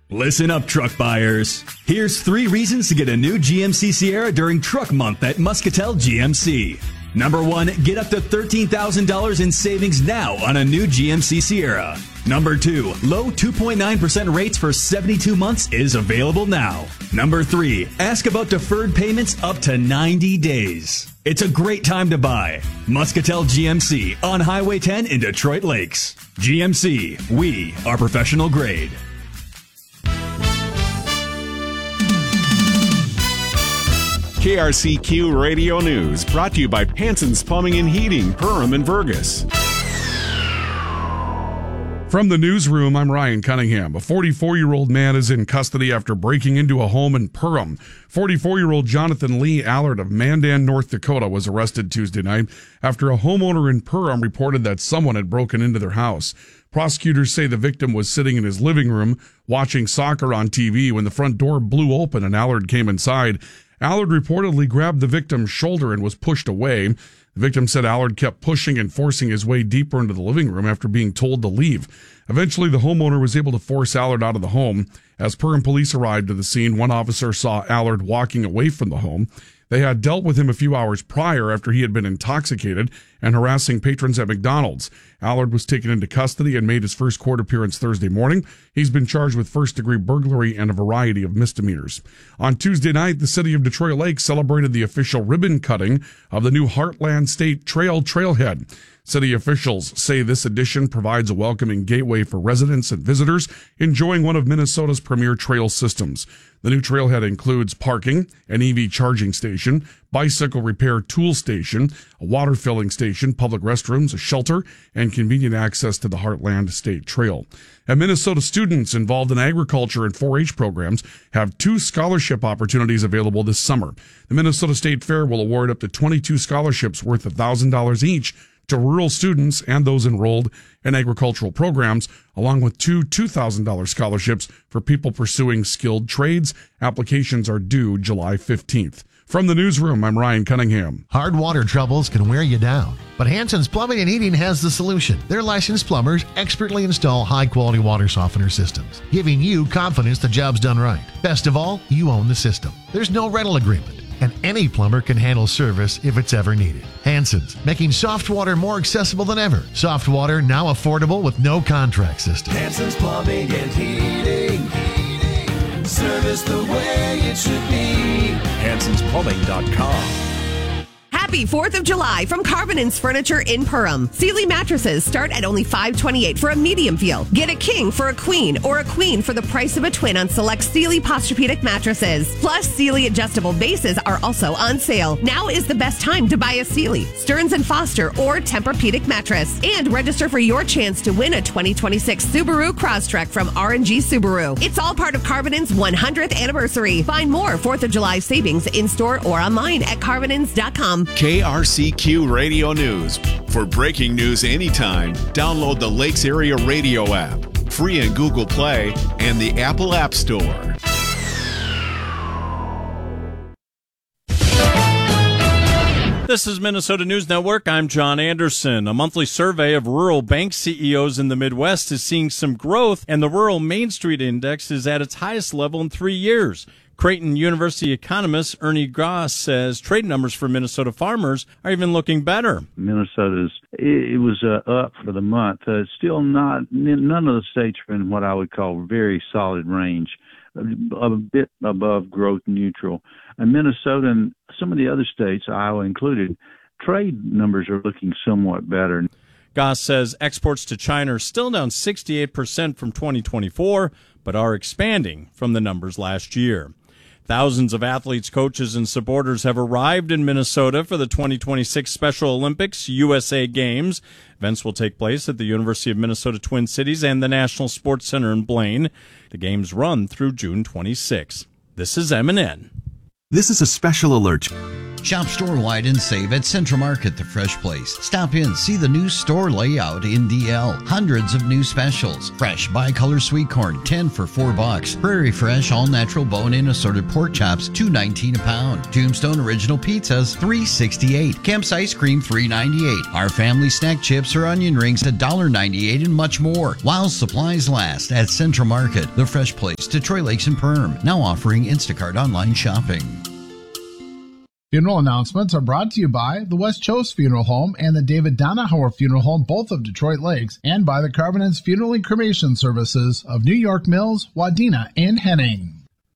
Listen up, truck buyers. Here's 3 reasons to get a new GMC Sierra during Truck Month at Muscatel GMC. Number 1, get up to $13,000 in savings now on a new GMC Sierra. Number 2, low 2.9% rates for 72 months is available now. Number 3, ask about deferred payments up to 90 days. It's a great time to buy. Muscatel GMC on Highway 10 in Detroit Lakes. GMC, we are professional grade. KRCQ Radio News, brought to you by Panson's Plumbing and Heating, Perham and Vergas. From the newsroom, I'm Ryan Cunningham. A 44-year-old man is in custody after breaking into a home in Perham. 44-year-old Jonathan Lee Allard of Mandan, North Dakota, was arrested Tuesday night after a homeowner in Perham reported that someone had broken into their house. Prosecutors say the victim was sitting in his living room watching soccer on TV when the front door blew open and Allard came inside. Allard reportedly grabbed the victim's shoulder and was pushed away. The victim said Allard kept pushing and forcing his way deeper into the living room after being told to leave. Eventually, the homeowner was able to force Allard out of the home. As Perham police arrived to the scene, one officer saw Allard walking away from the home. They had dealt with him a few hours prior after he had been intoxicated and harassing patrons at McDonald's. Allard was taken into custody and made his first court appearance Thursday morning. He's been charged with first-degree burglary and a variety of misdemeanors. On Tuesday night, the city of Detroit Lakes celebrated the official ribbon cutting of the new Heartland State Trail trailhead. City officials say this addition provides a welcoming gateway for residents and visitors enjoying one of Minnesota's premier trail systems. The new trailhead includes parking, an EV charging station, bicycle repair tool station, a water filling station, public restrooms, a shelter, and convenient access to the Heartland State Trail. And Minnesota students involved in agriculture and 4-H programs have 2 scholarship opportunities available this summer. The Minnesota State Fair will award up to 22 scholarships worth $1,000 each to rural students and those enrolled in agricultural programs, along with 2 $2,000 scholarships for people pursuing skilled trades. Applications are due July 15th. From the newsroom, I'm Ryan Cunningham. Hard water troubles can wear you down, but Hanson's Plumbing and Heating has the solution. Their licensed plumbers expertly install high-quality water softener systems, giving you confidence the job's done right. Best of all, you own the system. There's no rental agreement, and any plumber can handle service if it's ever needed. Hanson's, making soft water more accessible than ever. Soft water now affordable with no contract system. Hanson's Plumbing and Heating. Service the way it should be. Hanson'sPlumbing.com. Happy 4th of July from Carvin's Furniture in Perham. Sealy mattresses start at only $528 for a medium feel. Get a king for a queen or a queen for the price of a twin on select Sealy Posturepedic mattresses. Plus, Sealy adjustable bases are also on sale. Now is the best time to buy a Sealy, Stearns & Foster, or Tempur-Pedic mattress. And register for your chance to win a 2026 Subaru Crosstrek from R&G Subaru. It's all part of Carvin's 100th anniversary. Find more 4th of July savings in-store or online at carvinins.com. KRCQ Radio News. For breaking news anytime, download the Lakes Area Radio app, free in Google Play and the Apple App Store. This is Minnesota News Network. I'm John Anderson. A monthly survey of rural bank CEOs in the Midwest is seeing some growth, and the Rural Main Street Index is at its highest level in 3 years. Creighton University economist Ernie Goss says trade numbers for Minnesota farmers are even looking better. Minnesota's, it was up for the month. Still not, none of the states are in what I would call very solid range, a bit above growth neutral. And Minnesota and some of the other states, Iowa included, trade numbers are looking somewhat better. Goss says exports to China are still down 68% from 2024, but are expanding from the numbers last year. Thousands of athletes, coaches, and supporters have arrived in Minnesota for the 2026 Special Olympics USA Games. Events will take place at the University of Minnesota Twin Cities and the National Sports Center in Blaine. The games run through June 26. This is MNN. This is a special alert. Shop store-wide and save at Central Market, the fresh place. Stop in, see the new store layout in DL. Hundreds of new specials. Fresh bicolor sweet corn, 10 for $4. Prairie Fresh all-natural bone-in assorted pork chops, $2.19 a pound. Tombstone original pizzas, $3.68. Kemp's ice cream, $3.98. Our family snack chips or onion rings, $1.98, and much more. While supplies last at Central Market, the fresh place, Detroit Lakes and Perm. Now offering Instacart online shopping. Funeral announcements are brought to you by the West Chose Funeral Home and the David Donahauer Funeral Home, both of Detroit Lakes, and by the Carvinens Funeral and Cremation Services of New York Mills, Wadena, and Henning.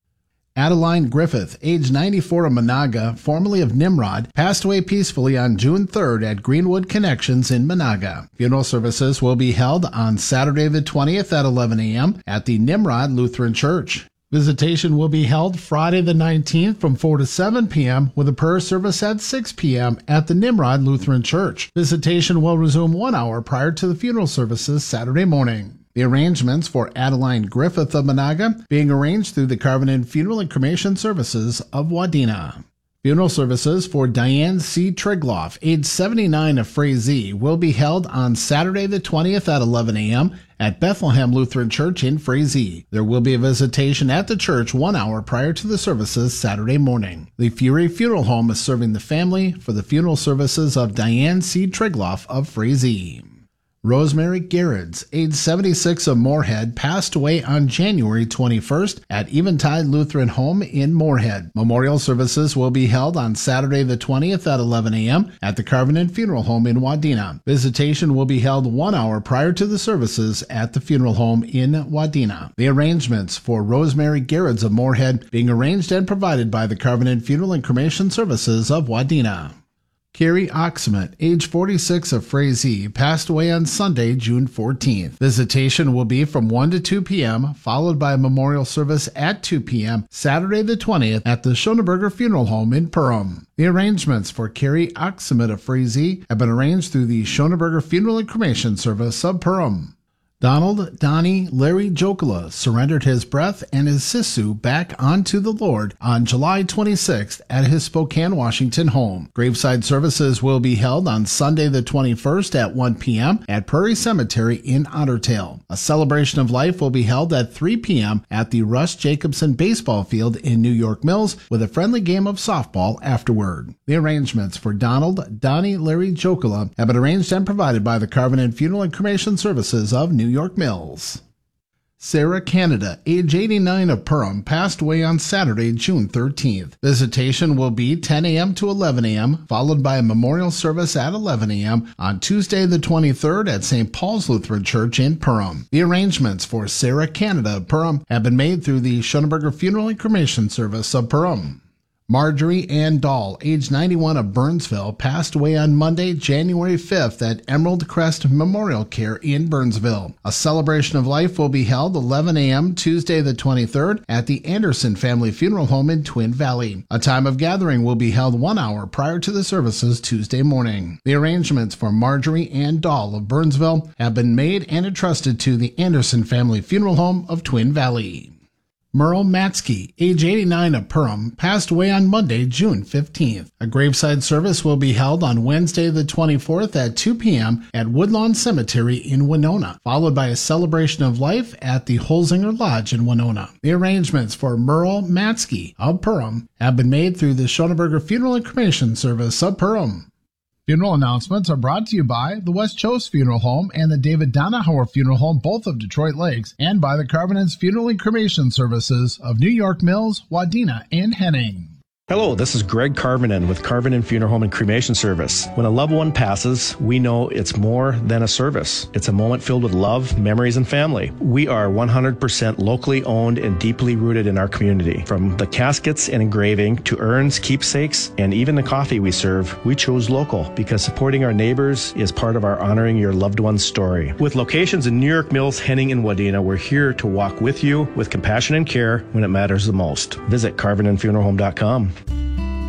Adeline Griffith, age 94 of Monaga, formerly of Nimrod, passed away peacefully on June 3rd at Greenwood Connections in Monaga. Funeral services will be held on Saturday the 20th at 11 a.m. at the Nimrod Lutheran Church. Visitation will be held Friday the 19th from 4 to 7 p.m. with a prayer service at 6 p.m. at the Nimrod Lutheran Church. Visitation will resume 1 hour prior to the funeral services Saturday morning. The arrangements for Adeline Griffith of Monaga being arranged through the Carvinen Funeral and Cremation Services of Wadena. Funeral services for Diane C. Trigloff, age 79 of Frazee, will be held on Saturday the 20th at 11 a.m. at Bethlehem Lutheran Church in Frazee. There will be a visitation at the church 1 hour prior to the services Saturday morning. The Fury Funeral Home is serving the family for the funeral services of Diane C. Trigloff of Frazee. Rosemary Garreds, age 76 of Moorhead, passed away on January 21st at Eventide Lutheran Home in Moorhead. Memorial services will be held on Saturday the 20th at 11 a.m. at the Carvinen Funeral Home in Wadena. Visitation will be held 1 hour prior to the services at the funeral home in Wadena. The arrangements for Rosemary Garreds of Moorhead being arranged and provided by the Carvinen Funeral and Cremation Services of Wadena. Carrie Oxman, age 46 of Frazee, passed away on Sunday, June 14th. Visitation will be from 1 to 2 p.m., followed by a memorial service at 2 p.m., Saturday the 20th, at the Schoenberger Funeral Home in Perham. The arrangements for Carrie Oxman of Frazee have been arranged through the Schoenberger Funeral and Cremation Service of Perham. Donald Donnie Larry Jokula surrendered his breath and his sisu back onto the Lord on July 26th at his Spokane, Washington home. Graveside services will be held on Sunday the 21st at 1 p.m. at Prairie Cemetery in Ottertail. A celebration of life will be held at 3 p.m. at the Russ Jacobson Baseball Field in New York Mills with a friendly game of softball afterward. The arrangements for Donald Donnie Larry Jokula have been arranged and provided by the Carvinen Funeral and Cremation Services of New York Mills. Sarah Canada, age 89 of Perham, passed away on Saturday, June 13th. Visitation will be 10 a.m. to 11 a.m., followed by a memorial service at 11 a.m. on Tuesday the 23rd at St. Paul's Lutheran Church in Perham. The arrangements for Sarah Canada of Perham have been made through the Schoenberger Funeral and Cremation Service of Perham. Marjorie Ann Dahl, age 91 of Burnsville, passed away on Monday, January 5th at Emerald Crest Memorial Care in Burnsville. A celebration of life will be held 11 a.m. Tuesday the 23rd at the Anderson Family Funeral Home in Twin Valley. A time of gathering will be held 1 hour prior to the services Tuesday morning. The arrangements for Marjorie Ann Dahl of Burnsville have been made and entrusted to the Anderson Family Funeral Home of Twin Valley. Merle Matsky, age 89 of Perham, passed away on Monday, June 15th. A graveside service will be held on Wednesday the 24th at 2 p.m. at Woodlawn Cemetery in Winona, followed by a celebration of life at the Holzinger Lodge in Winona. The arrangements for Merle Matsky of Perham have been made through the Schoenberger Funeral and Cremation Service of Perham. Funeral announcements are brought to you by the West Chose Funeral Home and the David Donahauer Funeral Home, both of Detroit Lakes, and by the Carvinens Funeral and Cremation Services of New York Mills, Wadena, and Henning. Hello, this is Greg Carvinen with Carvinen Funeral Home and Cremation Service. When a loved one passes, we know it's more than a service. It's a moment filled with love, memories, and family. We are 100% locally owned and deeply rooted in our community. From the caskets and engraving to urns, keepsakes, and even the coffee we serve, we chose local because supporting our neighbors is part of our honoring your loved one's story. With locations in New York Mills, Henning, and Wadena, we're here to walk with you with compassion and care when it matters the most. Visit CarvinenFuneralHome.com.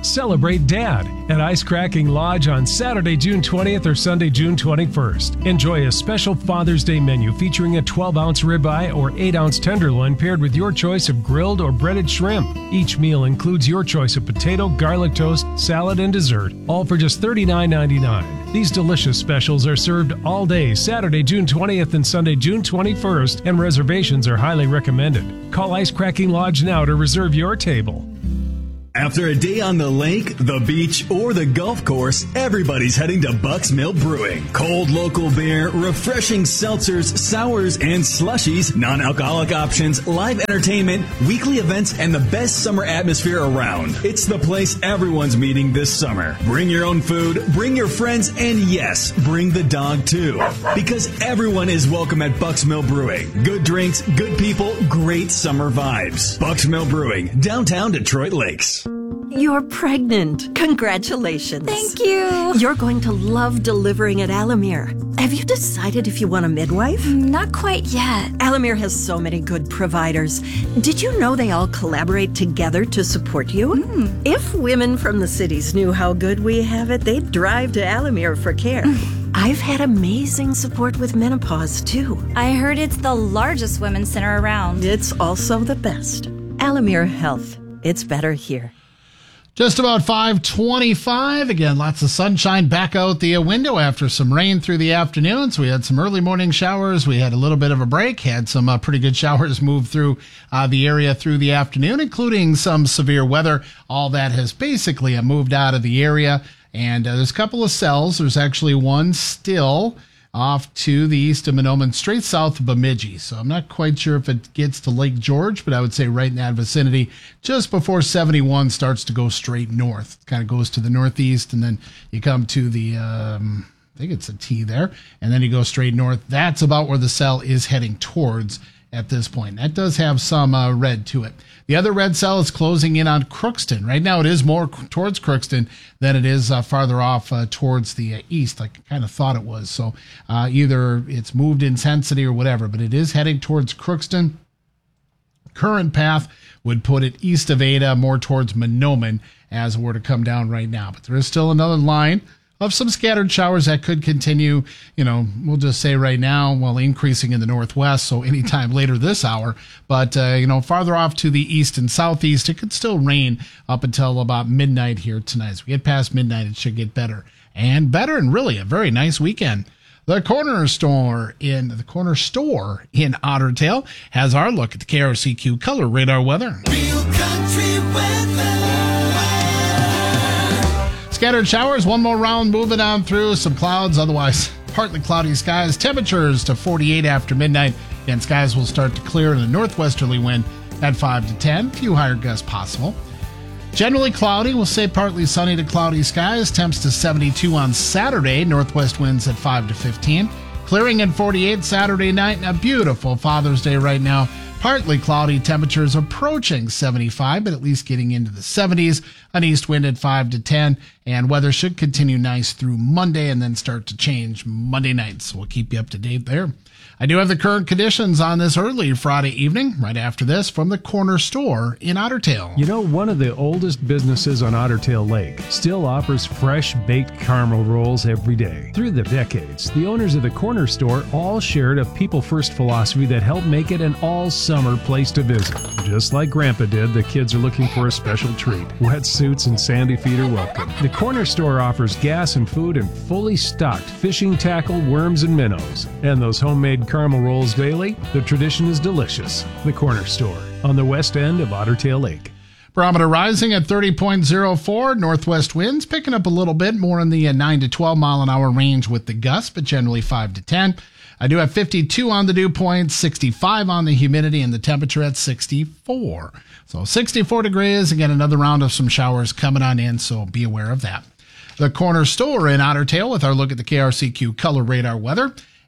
Celebrate Dad at Ice Cracking Lodge on Saturday, June 20th or Sunday, June 21st. Enjoy a special Father's Day menu featuring a 12-ounce ribeye or 8-ounce tenderloin paired with your choice of grilled or breaded shrimp. Each meal includes your choice of potato, garlic toast, salad, and dessert, all for just $39.99. These delicious specials are served all day Saturday, June 20th and Sunday, June 21st, and reservations are highly recommended. Call Ice Cracking Lodge now to reserve your table. After a day on the lake, the beach, or the golf course, everybody's heading to Buck's Mill Brewing. Cold local beer, refreshing seltzers, sours, and slushies, non-alcoholic options, live entertainment, weekly events, and the best summer atmosphere around. It's the place everyone's meeting this summer. Bring your own food, bring your friends, and yes, bring the dog too. Because everyone is welcome at Buck's Mill Brewing. Good drinks, good people, great summer vibes. Buck's Mill Brewing, downtown Detroit Lakes. You're pregnant. Congratulations. Thank you. You're going to love delivering at Alamere. Have you decided if you want a midwife? Not quite yet. Alamere has so many good providers. Did you know they all collaborate together to support you? If women from the cities knew how good we have it, they'd drive to Alamere for care. I've had amazing support with menopause, too. I heard it's the largest women's center around. It's also the best. Alamere Health. It's better here. Just about 5:25. Again, lots of sunshine back out the window after some rain through the afternoon. So we had some early morning showers. We had a little bit of a break, had some pretty good showers move through the area through the afternoon, including some severe weather. All that has basically moved out of the area. And there's a couple of cells. There's actually one still off to the east of Mahnomen, straight south of Bemidji. So I'm not quite sure if it gets to Lake George, but I would say right in that vicinity, just before 71 starts to go straight north. It kind of goes to the northeast, and then you come to the, I think it's a T there, and then you go straight north. That's about where the cell is heading towards at this point. That does have some red to it. The other red cell is closing in on Crookston. Right now it is more towards Crookston than it is farther off towards the east, like I kind of thought it was. So either it's moved intensity or whatever, but it is heading towards Crookston. Current path would put it east of Ada, more towards Mahnomen as it were to come down right now. But there is still another line of some scattered showers that could continue, we'll just say right now, while increasing in the northwest, so anytime later this hour. But, farther off to the east and southeast, it could still rain up until about midnight here tonight. As we get past midnight, it should get better and better, and really a very nice weekend. The Corner Store in Ottertail has our look at the KRCQ Color Radar weather. Real country weather. Scattered showers, one more round moving on through, some clouds, otherwise partly cloudy skies. Temperatures to 48 after midnight, and skies will start to clear in a northwesterly wind at 5 to 10. Few higher gusts possible. Generally cloudy, we'll say partly sunny to cloudy skies. Temps to 72 on Saturday, northwest winds at 5 to 15. Clearing at 48 Saturday night, and a beautiful Father's Day right now. Partly cloudy, temperatures approaching 75, but at least getting into the 70s. An east wind at 5 to 10, and weather should continue nice through Monday and then start to change Monday night. So we'll keep you up to date there. I do have the current conditions on this early Friday evening, right after this, from the Corner Store in Ottertail. One of the oldest businesses on Ottertail Lake still offers fresh baked caramel rolls every day. Through the decades, the owners of the Corner Store all shared a people-first philosophy that helped make it an all-summer place to visit. Just like Grandpa did, the kids are looking for a special treat. Wetsuits and sandy feet are welcome. The Corner Store offers gas and food and fully stocked fishing tackle, worms, and minnows. And those homemade caramel rolls daily, the tradition is delicious. The Corner Store on the west end of Ottertail Lake. Barometer rising at 30.04. Northwest winds picking up a little bit, more in the 9 to 12 mile an hour range with the gusts, but generally 5 to 10. I do have 52 on the dew point, 65 on the humidity, and the temperature at 64. So 64 degrees. Again, another round of some showers coming on in, so be aware of that. The Corner Store in Ottertail with our look at the KRCQ Color Radar weather.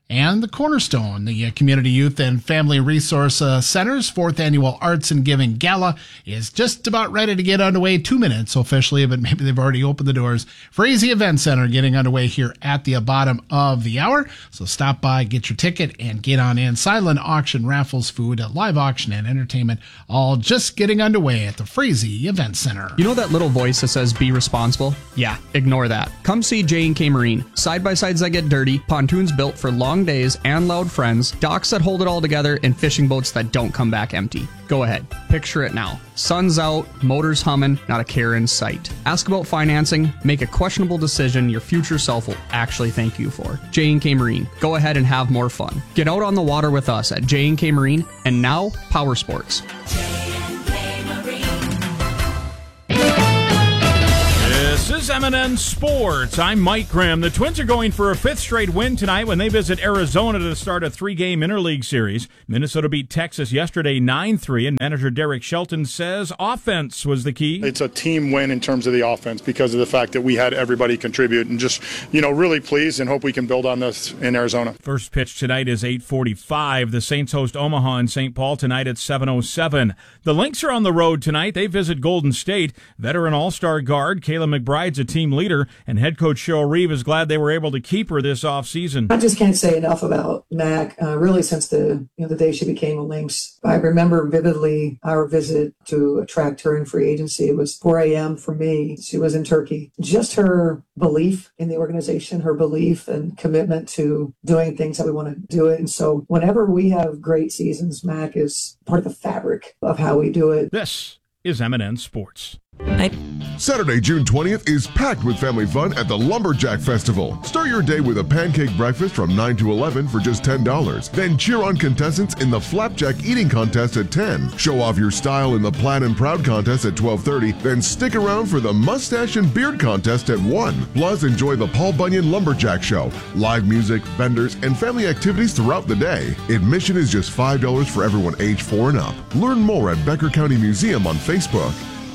And the Cornerstone, the Community Youth and Family Resource Center's 4th Annual Arts and Giving Gala, is just about ready to get underway. 2 minutes officially, but maybe they've already opened the doors. Frazee Event Center getting underway here at the bottom of the hour. So stop by, get your ticket, and get on in. Silent auction, raffles, food, live auction, and entertainment, all just getting underway at the Frazee Event Center. You know that little voice that says be responsible? Yeah, ignore that. Come see J&K Marine. Side-by-sides that get dirty, pontoons built for long days and loud friends, docks that hold it all together, and fishing boats that don't come back empty. Go ahead, picture it now. Sun's out, motors humming, not a care in sight. Ask about financing, make a questionable decision your future self will actually thank you for. J&K Marine, go ahead and have more fun. Get out on the water with us at J&K Marine, and now Power Sports. This is M&N Sports. I'm Mike Grimm. The Twins are going for a 5th straight win tonight when they visit Arizona to start a 3-game interleague series. Minnesota beat Texas yesterday 9-3, and manager Derek Shelton says offense was the key. It's a team win in terms of the offense because of the fact that we had everybody contribute, and just, really pleased and hope we can build on this in Arizona. First pitch tonight is 8:45. The Saints host Omaha and St. Paul tonight at 7:07. The Lynx are on the road tonight. They visit Golden State. Veteran all-star guard Kayla McBride's a team leader, and head coach Cheryl Reeve is glad they were able to keep her this offseason. I just can't say enough about Mac, really since the day she became a Lynx. I remember vividly our visit to attract her in free agency. It was 4 a.m. for me. She was in Turkey. Just her belief in the organization, her belief and commitment to doing things that we want to do it. And so whenever we have great seasons, Mac is part of the fabric of how we do it. This is M&N Sports. Saturday, June 20th is packed with family fun at the Lumberjack Festival. Start your day with a pancake breakfast from 9 to 11 for just $10. Then cheer on contestants in the Flapjack Eating Contest at 10. Show off your style in the Plaid and Proud Contest at 12:30. Then stick around for the Mustache and Beard Contest at 1. Plus, enjoy the Paul Bunyan Lumberjack Show, live music, vendors, and family activities throughout the day. Admission is just $5 for everyone age 4 and up. Learn more at Becker County Museum on Facebook.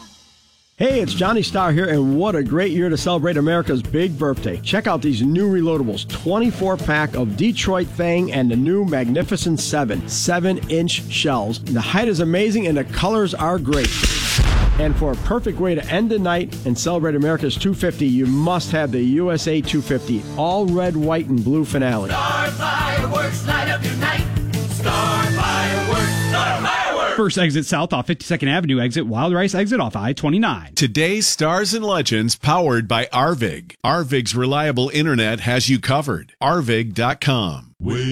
Hey, it's Johnny Starr here, and what a great year to celebrate America's big birthday. Check out these new reloadables, 24-pack of Detroit Fang and the new Magnificent 7, 7-inch shells. The height is amazing and the colors are great. And for a perfect way to end the night and celebrate America's 250, you must have the USA 250, all red, white, and blue finale. Star fireworks, light up your night. Star fireworks, star fireworks. First exit south off 52nd Avenue, exit Wild Rice, exit off I-29. Today's Stars and Legends powered by Arvig. Arvig's reliable internet has you covered. Arvig.com.